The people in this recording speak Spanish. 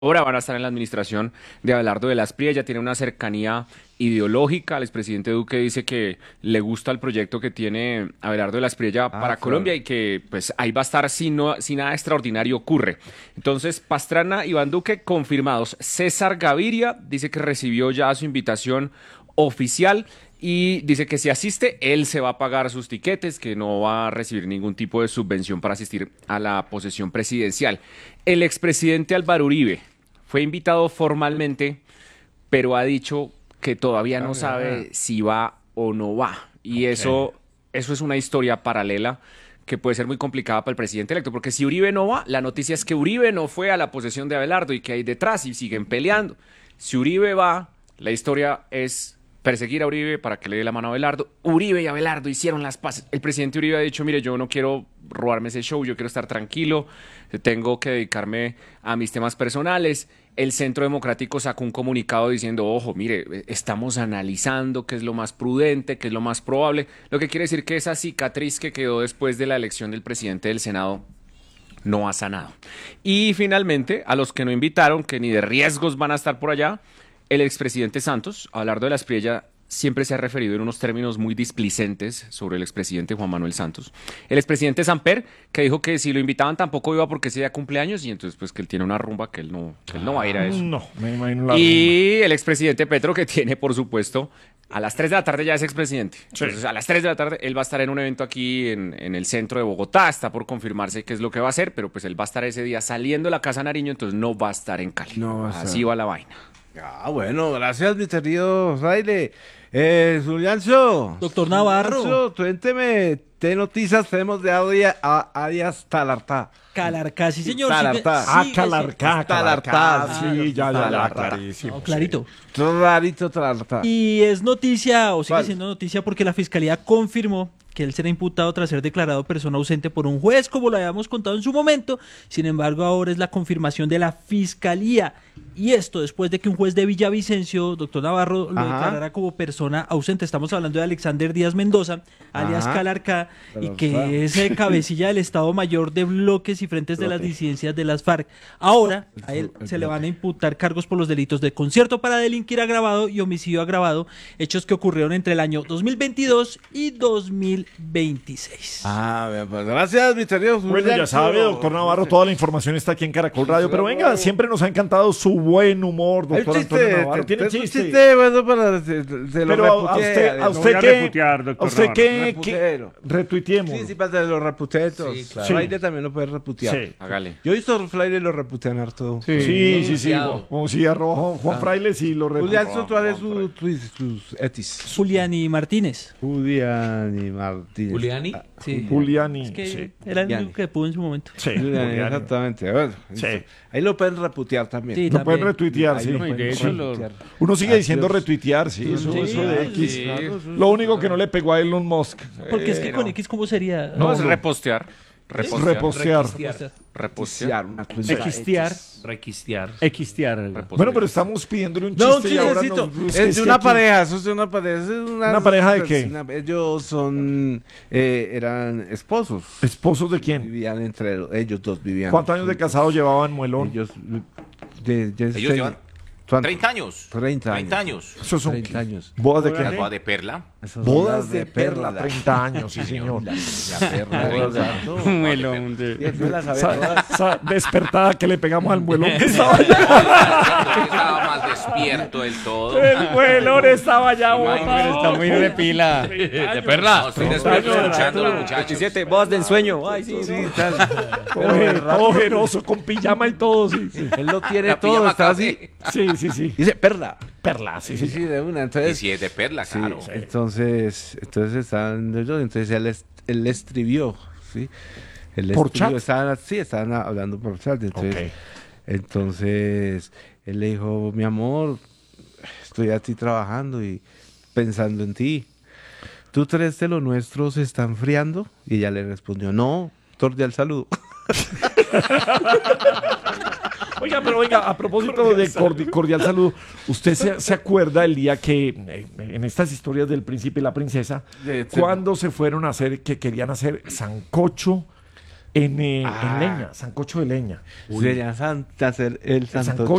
ahora van a estar en la administración de Abelardo de las Espriella, tiene una cercanía ideológica. El expresidente Duque dice que le gusta el proyecto que tiene Abelardo de las Espriella para Colombia Claro. y que pues ahí va a estar si nada extraordinario ocurre. Entonces, Pastrana, Iván Duque confirmados. César Gaviria dice que recibió ya su invitación oficial y dice que si asiste, él se va a pagar sus tiquetes, que no va a recibir ningún tipo de subvención para asistir a la posesión presidencial. El expresidente Álvaro Uribe fue invitado formalmente, pero ha dicho que todavía no sabe si va o no va. Y eso es una historia paralela que puede ser muy complicada para el presidente electo, porque si Uribe no va, la noticia es que Uribe no fue a la posesión de Abelardo y que hay detrás y siguen peleando. Si Uribe va, la historia es perseguir a Uribe para que le dé la mano a Abelardo. Uribe y Abelardo hicieron las paces. El presidente Uribe ha dicho, mire, yo no quiero robarme ese show, yo quiero estar tranquilo, tengo que dedicarme a mis temas personales. El Centro Democrático sacó un comunicado diciendo, ojo, mire, estamos analizando qué es lo más prudente, qué es lo más probable, lo que quiere decir que esa cicatriz que quedó después de la elección del presidente del Senado no ha sanado. Y finalmente, a los que no invitaron, que ni de riesgos van a estar por allá, el expresidente Santos, Abelardo de la Espriella, siempre se ha referido en unos términos muy displicentes sobre el expresidente Juan Manuel Santos. El expresidente Samper, que dijo que si lo invitaban tampoco iba porque ese día cumpleaños, y entonces pues que él tiene una rumba, que él no va a ir a eso. No, me imagino la rumba. Y el expresidente Petro, que tiene, por supuesto, a las 3 de la tarde ya es expresidente. Sí. Entonces, a las 3 de la tarde él va a estar en un evento aquí en el centro de Bogotá. Está por confirmarse qué es lo que va a hacer, pero pues él va a estar ese día saliendo de la Casa Nariño, entonces no va a estar en Cali. No va a Así estar. va la vaina. Bueno, gracias, mi querido Fraile. Juliancho. Doctor Navarro. Juliancho, cuénteme, ¿qué noticias tenemos de Arias Talartá? Calarcá, sí, señor. Talartá. Calarcá, Talartá, sí, ya, Talartá. clarísimo. No, clarito. Clarito Talartá. Y es noticia, o sigue ¿Cuál? siendo noticia, porque la fiscalía confirmó que él será imputado tras ser declarado persona ausente por un juez, como lo habíamos contado en su momento. Sin embargo, ahora es la confirmación de la fiscalía. Y esto después de que un juez de Villavicencio, doctor Navarro, lo Ajá. declarara como persona ausente. Estamos hablando de Alexander Díaz Mendoza, alias Ajá. Calarcá, y Calarcá. que es cabecilla del Estado Mayor de bloques y frentes de las disidencias de las FARC. Ahora, a él se le van a imputar cargos por los delitos de concierto para delinquir agravado y homicidio agravado, hechos que ocurrieron entre el año 2022 y 2026. Bien, pues gracias, mi querido Bueno, ya Juliancho. sabe, doctor Navarro, toda la información está aquí en Caracol Radio. Pero venga, siempre nos ha encantado su buen humor, Hay un doctor Antonio chiste, Navarro. Tiene un chiste. chiste bueno para se lo Pero a reputé, usted, a lo usted voy a qué, reputear, doctor a usted Navarro. qué, Reputero. retuiteemos. Sí, para que lo reputetos. Sí, claro. Sí. Fraile también lo puede reputear. Sí. Hágale. Yo he visto Fraile lo reputean harto. Sí. Como si arroba Juan Fraile, sí lo Julián, retuiteó. ¿tú cuáles sus etis? Juliani Martínez. Julián y Martínez. ¿Juliani? Sí. Juliani, Es que sí. era el Juliani. único que pudo en su momento. Sí, Julián, Juliani. exactamente. Bueno, Sí. ahí lo pueden reputear también. Sí, Lo pueden también. retuitear, Ahí sí. lo pueden de hecho, lo- retuitear. Uno sigue diciendo Adiós. retuitear, sí, eso de X. sí. Lo único que no le pegó a Elon Musk. Porque es que con X, ¿cómo sería? No, es repostear. Repostear. Repostear. Repostear. Una cosa. Requistear. Requistear. Repostear. Bueno, pero estamos pidiéndole un No, un chiste y ahora chistecito. nos... Es de que una aquí- pareja, eso es de una pareja. ¿Una pareja de qué? Ellos son, eran esposos. ¿Esposos de quién? Vivían ellos dos vivían. ¿Cuántos años de casado llevaban, Muelón? Ellos, Ellos llevan ¿cuánto? 30 años. 30 30 años. años. ¿Esos son 30 años. bodas de Las qué? bodas de perla. Esos Bodas son de perla, 30 años, sí, señor. La perla. Melón de- Y él las sabe todas. Esa despertada que le pegamos al Muelón. Estaba más despierto del todo. El Muelón estaba ya Imagínate, botado. muy de pila. De perla. No, estoy despierto escuchando a los muchachos. 27, bodas de ensueño. Ay, sí, sí. Ojeroso, con pijama y todo, sí. Sí, Él lo tiene La todo, pijama está así. café. sí. Dice perla. Perla, sí, Sí, sí. sí, de una. Y Entonces, si es de perla, sí, claro. entonces están ellos, entonces él le escribió, ¿sí? Él ¿Por escribió, chat? estaban hablando por chat, entonces, Ok. entonces él le dijo, mi amor, estoy aquí trabajando y pensando en ti. ¿Tú crees que lo nuestro se está enfriando? Y ella le respondió, no, cordial saludo. Oiga, pero oiga, a propósito de cordial saludo, ¿usted se acuerda el día que, en estas historias del príncipe y la princesa, cuando se fueron a hacer, que querían hacer sancocho en leña, sancocho de leña. Deberían hacer el sancocho